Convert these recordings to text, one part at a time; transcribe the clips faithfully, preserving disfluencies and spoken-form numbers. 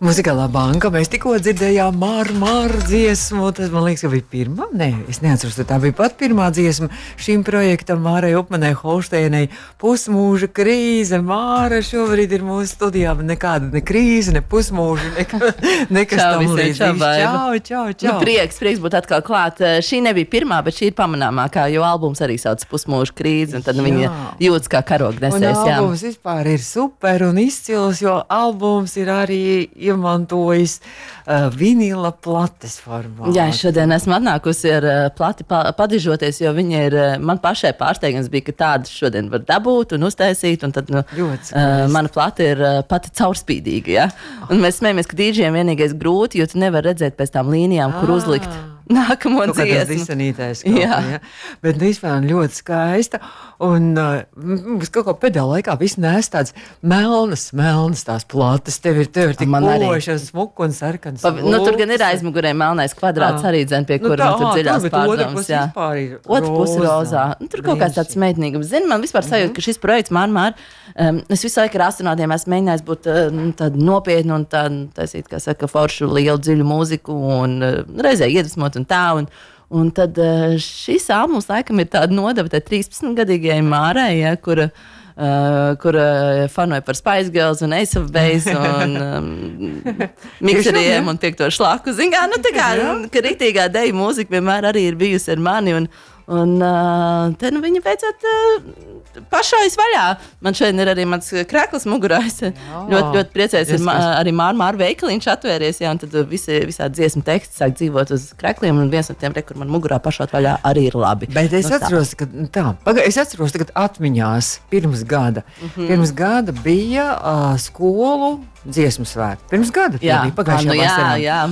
Muzikālā banka. Mēs tikko dzirdējām Māru Māru dziesmu. Tas, man liekas, ka bija pirmā. Nē, es neatceros, tā bija pat pirmā dziesma šim projektam Mārai Upmanai Holšteinai. Pusmūža krīze. Māra šobrīd ir mūsu studijā. Nekāda ne krīze, ne pusmūža, ne, nekas čau, tam līdzīgs. Čau, čau, čau. Nu, prieks, prieks būt atkal klāt. Šī nebija pirmā, bet šī ir pamanāmākā, jo albums arī sauc Pusmūža krīze, un tad nu, viņa jūtas kā karognesējs. Un albums vispār ir super un izcils, jo albums ir arī iemantojis uh, vinila plates formā. Jā, šodien esmu atnākusi ar uh, plati pa, padižoties, jo viņa ir, uh, man pašai pārsteigums bija, ka tādas šodien var dabūt un uztaisīt, un tad, nu, uh, mana plata ir uh, pati caurspīdīga, ja? Un mēs smējamies, ka dīdžiem vienīgais grūti, jo tu nevar redzēt pēc tām līnijām, kur uzlikt nākamo dziesmu. Kaut kādā disanītais kaut kā, ja? Bet vispār ļoti skaista. Un mums uh, kaut kā pēdējā laikā viss nes tāds melnas, melnas tās plates. Tev ir, tev ir tik poši un smuku un sarkans. Nu, tur gan ir aizmugurē melnais kvadrāts arī, dzen, pie kura nu, man tur dziļās pārdomas. Otra puse rozā. Nu, tur kaut kāds tāds meitnīgums. Zini, man vispār sajūt, mm -hmm. ka šis projekts Māra Māra, um, es visu laiku ar astronautiem esmu mēģinājis būt uh, tādu nopietnu un tādu, taisīt, kā saka, foršu, lielu, dziļu mūziku un uh, reizē iedvesmot un tā. Un, Un tad šis albums laikam ir tāda nodeva tai trīspadsmitgadīgajai Mārai, ja, kura, uh, kura fanoja par Spice Girls un Ace of Base un um, mikseriem un piekto šlaku. Zin kā, nu tā kā, ka riktīgā deju mūzika vienmēr arī ir bijusi ar mani un, un uh, te nu viņa beidzot uh, pašais vaļā. Man šeit ir arī mans krekls mugurā. Es ļoti, ļoti priecājos, ir ma arī Māra Māra veikaliņš atvēries, jā, un tad visi, visādi dziesmu teksti sāk dzīvot uz krekliem, un viens no tiem, re, kur man mugurā pašot vaļā, arī ir labi. Bet es no atceros, ka tā, paga, es atceros tagad atmiņās pirms gada. Mm -hmm. Pirms gada bija uh, skolu dziesmu svētki. Pirms gada jā, bija pagājušajā nu, jā, vasarā. Jā.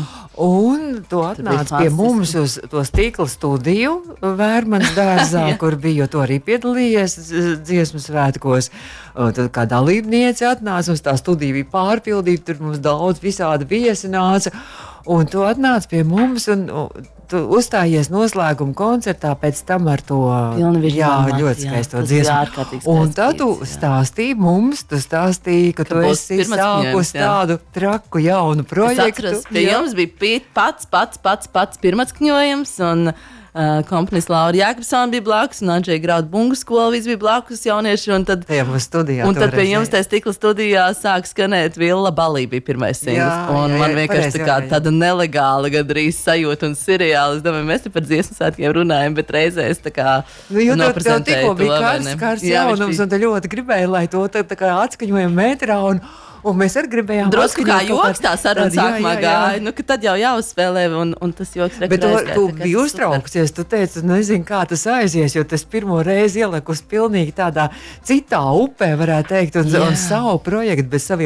Un tu atnāc pie mums uz to stikla studiju Vērmanas dārzā, kur bija, jo tu arī piedalījies dziesmu svētkos. Tad kā dalībniece atnāca, uz tā studija bija pārpildīta, tur mums daudz visādi viesi nāca. Un tu atnāc pie mums un tu uzstājies noslēguma koncertā pēc tam ar to jā, ļoti skaisto dziesmu. Un tad tu stāstīji mums, tu stāstīji, ka, ka tu esi sākus tādu traku jaunu projektu. Es atceros, pie jums bija pats, pats, pats, pats pirmatskņojums un Uh, komponijas Laura Jākapsona bija blakus, un Andžeja Grauda bungu skola viss bija blakus jaunieši, un tad, studijā, un tad pie jums tajā stikla studijā sāk skanēt Villa Balī bija pirmais singls, un jā, man vienkārši tā kā tāda nelegāla gandrīz sajūta un seriāli. Es domāju, mēs te par dziesmu svētkiem runājam, bet reizēs tā kā nu, jo tev tikko bija kārs, kārs jaunums, un te ļoti gribēja, lai to tā, tā kā atskaņojam metrā, un Un mēs arī gribējām drusku kā joks tā saruna sākumā gāja, nu, ka tad jau jāuzspēlē, un, un tas joks rekurēs. Bet to, tu biji uztraukusies, tu teici, nezinu, kā tas aizies, jo tas pirmo reizi ielikus pilnīgi tādā citā upē, varētu teikt, un, un savu projektu bez saviem